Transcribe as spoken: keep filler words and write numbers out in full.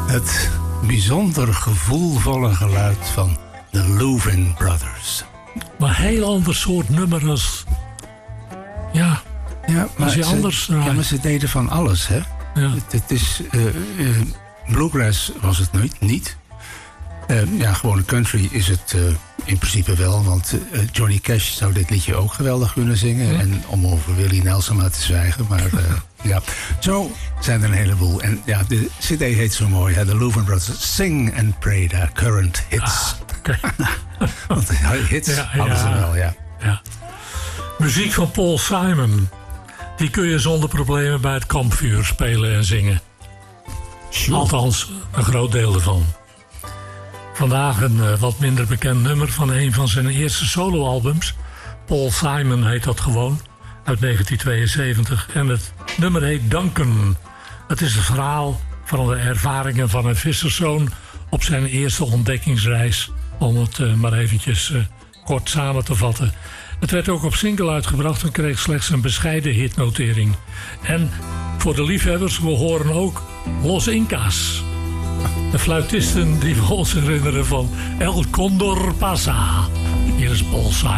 Het bijzonder gevoelvolle geluid van de Louvin Brothers. Maar een heel ander soort nummer als... Ja, ja maar, als je ze, anders, ja, maar ze deden van alles, hè. Ja. Het, het is... Uh, uh, bluegrass was het nooit, niet. Uh, ja, gewone country is het uh, in principe wel. Want uh, Johnny Cash zou dit liedje ook geweldig kunnen zingen. Ja. En om over Willie Nelson maar te zwijgen. Maar uh, ja, zo zijn er een heleboel. En ja, de cd heet zo mooi. Hè? De Louvin Brothers Sing and Pray, the current hits. Ah, okay. Want hits ja, hadden ja. ze wel, ja. ja. Muziek van Paul Simon. Die kun je zonder problemen bij het kampvuur spelen en zingen. Sure. Althans, een groot deel ervan. Vandaag een uh, wat minder bekend nummer van een van zijn eerste soloalbums. Paul Simon heet dat gewoon, uit negentien tweeënzeventig. En het nummer heet Duncan. Het is het verhaal van de ervaringen van een visserszoon op zijn eerste ontdekkingsreis. Om het uh, maar eventjes uh, kort samen te vatten. Het werd ook op single uitgebracht en kreeg slechts een bescheiden hitnotering. En voor de liefhebbers, we horen ook Los Incas. De fluitisten die we ons herinneren van El Condor Pasa. Hier is Paul Simon.